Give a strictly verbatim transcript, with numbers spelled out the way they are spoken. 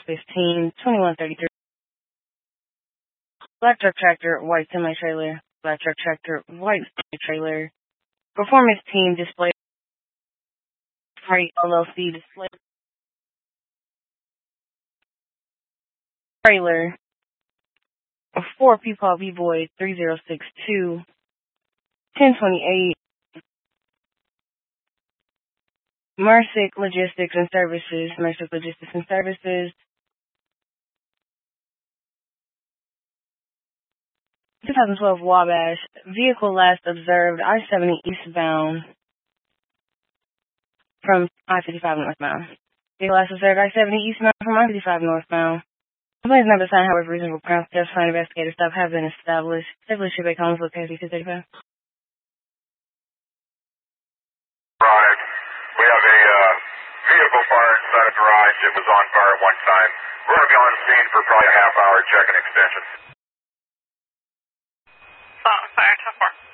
fifteen, twenty-one thirty-three. Black truck tractor, white semi-trailer. Black truck tractor, white semi-trailer. Performance team display. Freight L L C display. Trailer. four Peapaw B-Boy three zero six two, ten twenty-eight. Mercic Logistics and Services. Mercic Logistics and Services. twenty twelve Wabash. Vehicle last observed I seventy eastbound from I fifty-five northbound. Vehicle last observed I seventy eastbound from I fifty-five northbound. Complaints not assigned, however, reasonable grounds to justify investigative stop have been established. Safely ship a Collins location two thirty-five. Right. We have a uh, vehicle fire inside a garage. It was on fire at one time. We're going to be on scene for probably a half hour checking extension. Uh, fire, ten four.